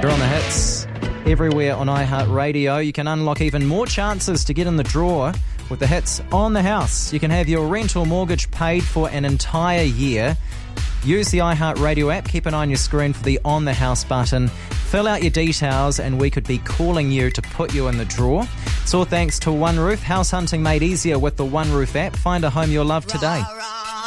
You're on the hits everywhere on iHeartRadio. You can unlock even more chances to get in the draw with the hits on the house. You can have your rent or mortgage paid for an entire year. Use the iHeartRadio app. Keep an eye on your screen for the On the House button. Fill out your details and we could be calling you to put you in the draw. It's all thanks to One Roof. House hunting made easier with the One Roof app. Find a home you'll love today.